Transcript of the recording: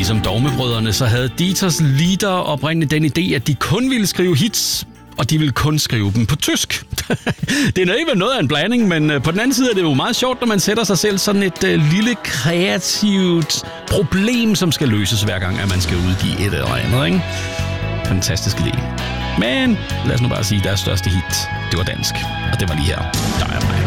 Ligesom Dogmebrødrene, så havde Dieters leader oprindeligt den idé, at de kun ville skrive hits, og de ville kun skrive dem på tysk. Det er ikke noget af en blanding, men på den anden side er det jo meget sjovt, når man sætter sig selv sådan et lille kreativt problem, som skal løses hver gang, at man skal udgive et eller andet, ikke? Fantastisk idé. Men lad os nu bare sige, at deres største hit, det var dansk. Og det var lige her. Der er mig.